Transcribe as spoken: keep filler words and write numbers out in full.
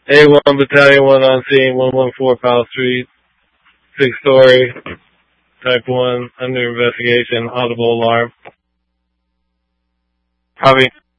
A one Battalion one on scene, one one four Powell Street, six story, type one, under investigation, audible alarm. Copy.